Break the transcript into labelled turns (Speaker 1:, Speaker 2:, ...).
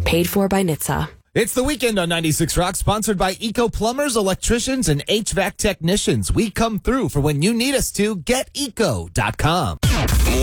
Speaker 1: Paid for by NHTSA.
Speaker 2: It's the weekend on 96 Rock, sponsored by Eco Plumbers, Electricians, and HVAC Technicians. We come through for when you need us to. GetEco.com.